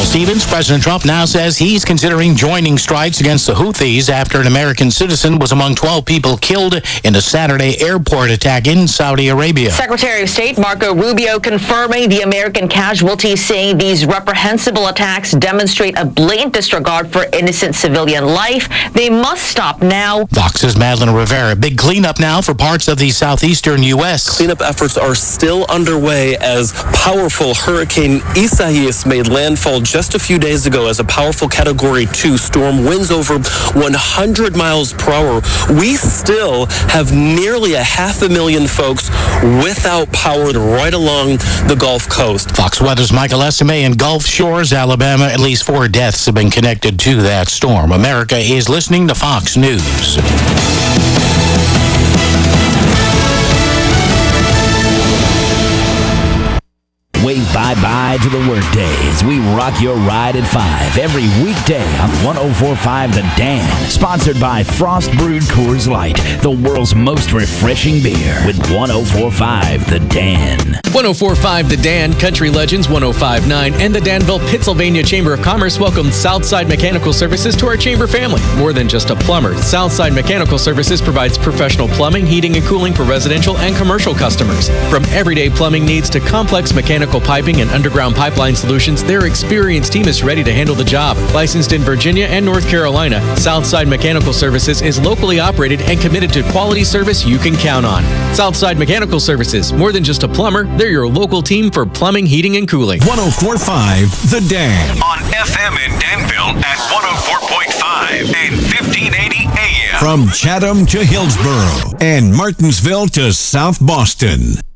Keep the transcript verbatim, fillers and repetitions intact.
Stevens, President Trump now says he's considering joining strikes against the Houthis after an American citizen was among twelve people killed in a Saturday airport attack in Saudi Arabia. Secretary of State Marco Rubio confirming the American casualties, saying these reprehensible attacks demonstrate a blatant disregard for innocent civilian life. They must stop now. Fox's Madeline Rivera. Big cleanup now for parts of the southeastern U S. Cleanup efforts are still underway as powerful Hurricane Isaias made landfall just a few days ago as a powerful Category two storm, winds over one hundred miles per hour. We still have nearly a half a million folks without power right along the Gulf Coast. Fox Weather's Michael Estimé in Gulf Shores, Alabama. At least four deaths have been connected to that storm. America is listening to Fox News. Wave bye-bye to the workday as we rock your ride at five every weekday on one oh four point five The Dan. Sponsored by Frost Brewed Coors Light, the world's most refreshing beer, with one oh four point five The Dan. one oh four point five The Dan, Country Legends one oh five point nine, and the Danville, Pennsylvania Chamber of Commerce welcome Southside Mechanical Services to our chamber family. More than just a plumber, Southside Mechanical Services provides professional plumbing, heating, and cooling for residential and commercial customers. From everyday plumbing needs to complex mechanical piping and underground pipeline solutions, their experienced team is ready to handle the job. Licensed in Virginia and North Carolina, Southside Mechanical Services is locally operated and committed to quality service you can count on. Southside Mechanical Services, more than just a plumber, they're your local team for plumbing, heating, and cooling. one oh four point five The Dan. On F M in Danville at one oh four point five and fifteen eighty A M. From Chatham to Hillsborough and Martinsville to South Boston.